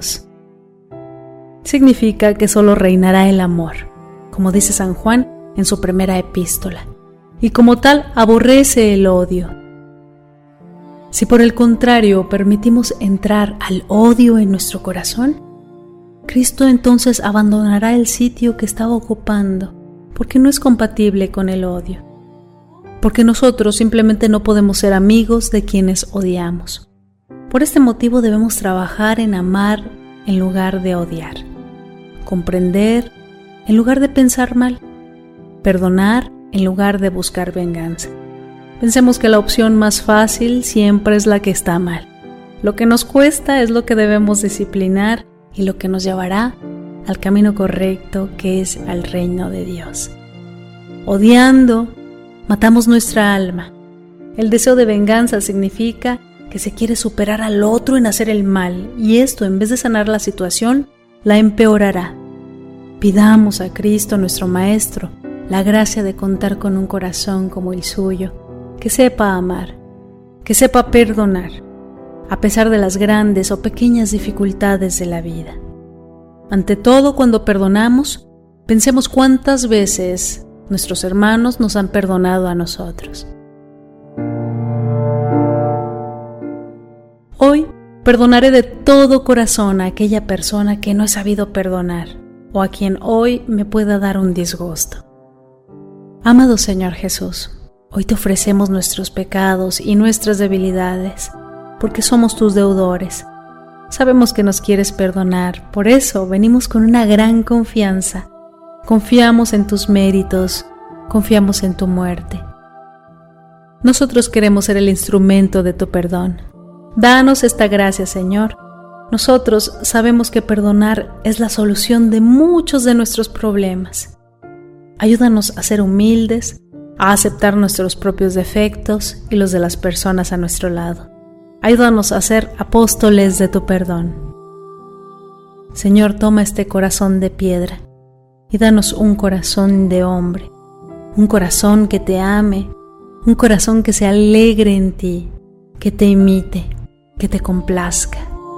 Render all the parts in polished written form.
Dios. Significa que solo reinará el amor, como dice San Juan en su primera epístola, y como tal aborrece el odio. Si por el contrario permitimos entrar al odio en nuestro corazón, Cristo entonces abandonará el sitio que estaba ocupando, porque no es compatible con el odio, porque nosotros simplemente no podemos ser amigos de quienes odiamos. Por este motivo debemos trabajar en amar en lugar de odiar, comprender en lugar de pensar mal, perdonar en lugar de buscar venganza. Pensemos que la opción más fácil siempre es la que está mal. Lo que nos cuesta es lo que debemos disciplinar y lo que nos llevará al camino correcto, que es al reino de Dios. Odiando, matamos nuestra alma. El deseo de venganza significa que se quiere superar al otro en hacer el mal, y esto, en vez de sanar la situación, la empeorará. Pidamos a Cristo, nuestro Maestro, la gracia de contar con un corazón como el suyo, que sepa amar, que sepa perdonar, a pesar de las grandes o pequeñas dificultades de la vida. Ante todo, cuando perdonamos, pensemos cuántas veces nuestros hermanos nos han perdonado a nosotros. Hoy perdonaré de todo corazón a aquella persona que no he sabido perdonar o a quien hoy me pueda dar un disgusto. Amado Señor Jesús, hoy te ofrecemos nuestros pecados y nuestras debilidades, porque somos tus deudores. Sabemos que nos quieres perdonar, por eso venimos con una gran confianza. Confiamos en tus méritos, confiamos en tu muerte. Nosotros queremos ser el instrumento de tu perdón. Danos esta gracia, Señor. Nosotros sabemos que perdonar es la solución de muchos de nuestros problemas. Ayúdanos a ser humildes, a aceptar nuestros propios defectos y los de las personas a nuestro lado. Ayúdanos a ser apóstoles de tu perdón. Señor, toma este corazón de piedra y danos un corazón de hombre, un corazón que te ame, un corazón que se alegre en ti, que te imite, que te complazca.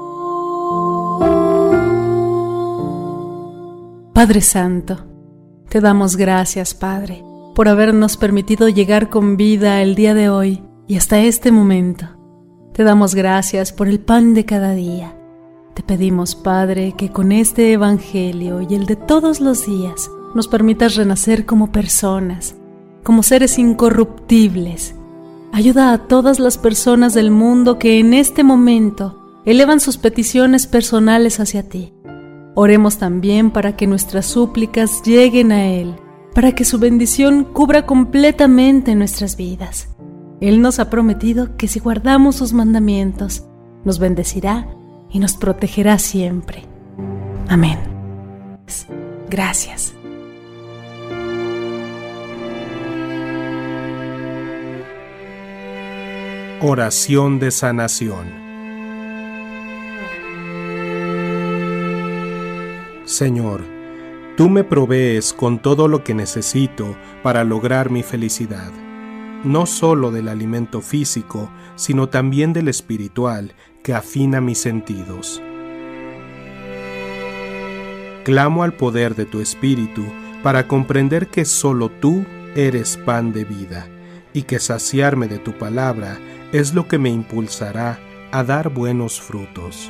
Padre Santo, te damos gracias, Padre, por habernos permitido llegar con vida el día de hoy y hasta este momento. Te damos gracias por el pan de cada día. Te pedimos, Padre, que con este Evangelio y el de todos los días nos permitas renacer como personas, como seres incorruptibles. Ayuda a todas las personas del mundo que en este momento elevan sus peticiones personales hacia ti. Oremos también para que nuestras súplicas lleguen a Él, para que su bendición cubra completamente nuestras vidas. Él nos ha prometido que si guardamos sus mandamientos, nos bendecirá y nos protegerá siempre. Amén. Gracias. Oración de sanación. Señor, tú me provees con todo lo que necesito para lograr mi felicidad, no solo del alimento físico, sino también del espiritual que afina mis sentidos. Clamo al poder de tu Espíritu para comprender que solo tú eres pan de vida y que saciarme de tu palabra es lo que me impulsará a dar buenos frutos.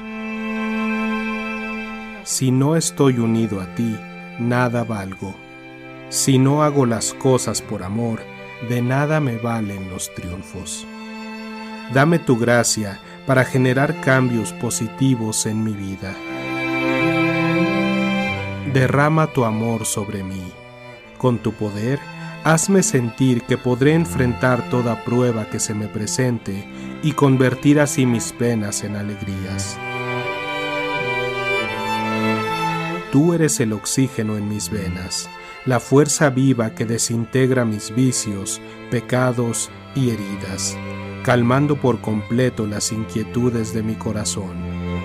Si no estoy unido a ti, nada valgo. Si no hago las cosas por amor, de nada me valen los triunfos. Dame tu gracia para generar cambios positivos en mi vida. Derrama tu amor sobre mí. Con tu poder, hazme sentir que podré enfrentar toda prueba que se me presente y convertir así mis penas en alegrías. Tú eres el oxígeno en mis venas, la fuerza viva que desintegra mis vicios, pecados y heridas, calmando por completo las inquietudes de mi corazón.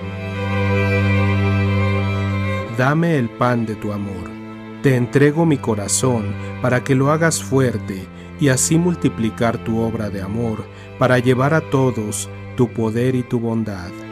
Dame el pan de tu amor. Te entrego mi corazón para que lo hagas fuerte y así multiplicar tu obra de amor para llevar a todos tu poder y tu bondad.